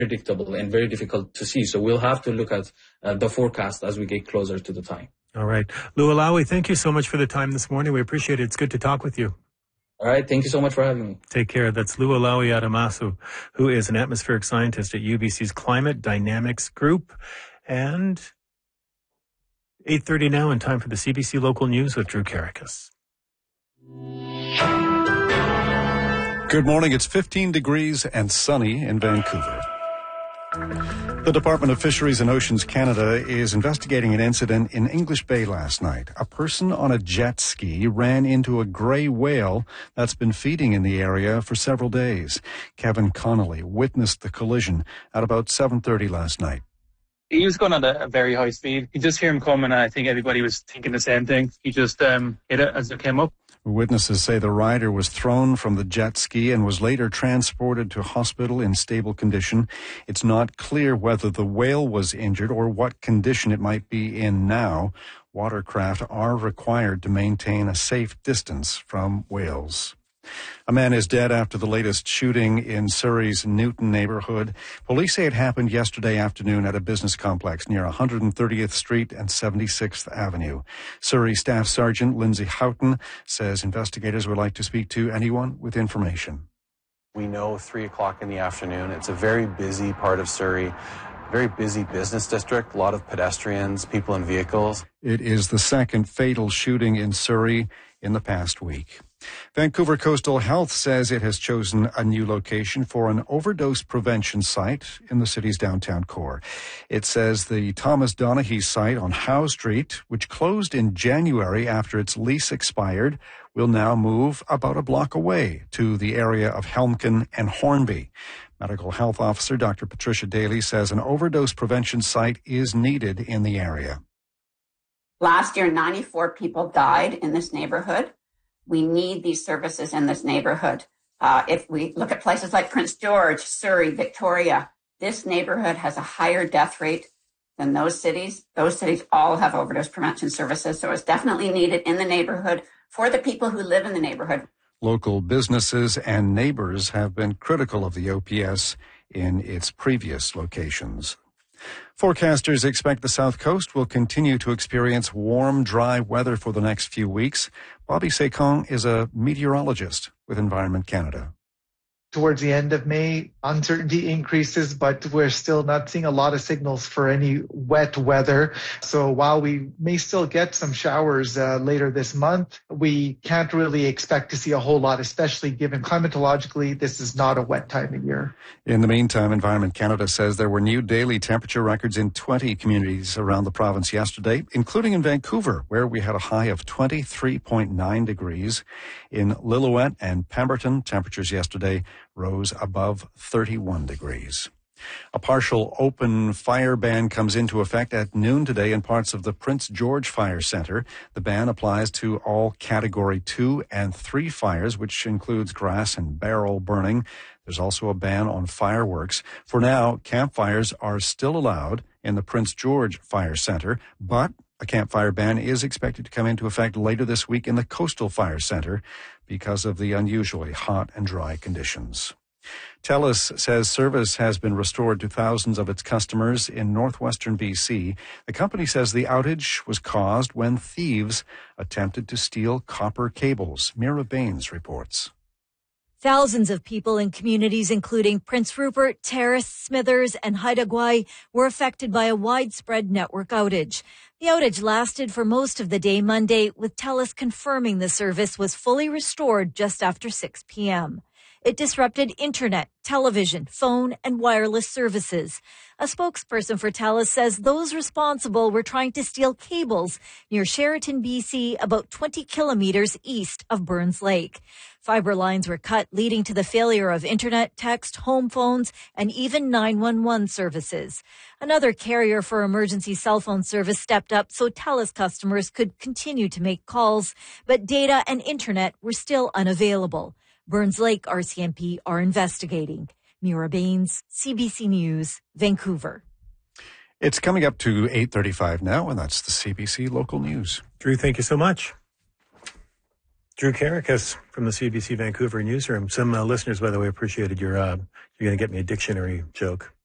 unpredictable and very difficult to see. So we'll have to look at the forecast as we get closer to the time. All right. Lou Alawi, thank you so much for the time this morning. We appreciate it. It's good to talk with you. All right. Thank you so much for having me. Take care. That's Lou Alawi Adamasu, who is an atmospheric scientist at UBC's Climate Dynamics Group. And 8:30 now, and time for the CBC Local News with Drew Karakas. Good morning. It's 15 degrees and sunny in Vancouver. The Department of Fisheries and Oceans Canada is investigating an incident in English Bay last night. A person on a jet ski ran into a gray whale that's been feeding in the area for several days. Kevin Connolly witnessed the collision at about 7:30 last night. He was going at a very high speed. You just hear him coming, and I think everybody was thinking the same thing. He just hit it as it came up. Witnesses say the rider was thrown from the jet ski and was later transported to a hospital in stable condition. It's not clear whether the whale was injured or what condition it might be in now. Watercraft are required to maintain a safe distance from whales. A man is dead after the latest shooting in Surrey's Newton neighborhood. Police say it happened yesterday afternoon at a business complex near 130th Street and 76th Avenue. Surrey Staff Sergeant Lindsay Houghton says investigators would like to speak to anyone with information. We know 3 o'clock in the afternoon. It's a very busy part of Surrey. Very busy business district, a lot of pedestrians, people in vehicles. It is the second fatal shooting in Surrey in the past week. Vancouver Coastal Health says it has chosen a new location for an overdose prevention site in the city's downtown core. It says the Thomas Donaghy site on Howe Street, which closed in January after its lease expired, will now move about a block away to the area of Helmkin and Hornby. Medical Health Officer Dr. Patricia Daly says an overdose prevention site is needed in the area. Last year, 94 people died in this neighborhood. We need these services in this neighborhood. If we look at places like Prince George, Surrey, Victoria, this neighborhood has a higher death rate than those cities. Those cities all have overdose prevention services, so it's definitely needed in the neighborhood for the people who live in the neighborhood. Local businesses and neighbors have been critical of the OPS in its previous locations. Forecasters expect the South Coast will continue to experience warm, dry weather for the next few weeks. Bobby Secon is a meteorologist with Environment Canada. Towards the end of May, uncertainty increases, but we're still not seeing a lot of signals for any wet weather. So while we may still get some showers later this month, we can't really expect to see a whole lot, especially given climatologically, this is not a wet time of year. In the meantime, Environment Canada says there were new daily temperature records in 20 communities around the province yesterday, including in Vancouver, where we had a high of 23.9 degrees. In Lillooet and Pemberton, temperatures yesterday rose above 31 degrees. A partial open fire ban comes into effect at noon today in parts of the Prince George Fire Centre. The ban applies to all Category 2 and 3 fires, which includes grass and barrel burning. There's also a ban on fireworks. For now, campfires are still allowed in the Prince George Fire Centre, but a campfire ban is expected to come into effect later this week in the Coastal Fire Centre because of the unusually hot and dry conditions. TELUS says service has been restored to thousands of its customers in northwestern BC. The company says the outage was caused when thieves attempted to steal copper cables. Mira Baines reports. Thousands of people in communities including Prince Rupert, Terrace, Smithers, and Haida Gwaii were affected by a widespread network outage. The outage lasted for most of the day Monday, with TELUS confirming the service was fully restored just after 6 p.m. It disrupted internet, television, phone, and wireless services. A spokesperson for TELUS says those responsible were trying to steal cables near Sheraton, BC, about 20 kilometers east of Burns Lake. Fiber lines were cut, leading to the failure of internet, text, home phones, and even 911 services. Another carrier for emergency cell phone service stepped up so TELUS customers could continue to make calls, but data and internet were still unavailable. Burns Lake RCMP are investigating. Mira Baines, CBC News, Vancouver. It's coming up to 8:35 now, and that's the CBC Local News. Drew, thank you so much. Drew Karakas from the CBC Vancouver newsroom. Some listeners, by the way, appreciated your, you're going to get me a dictionary joke.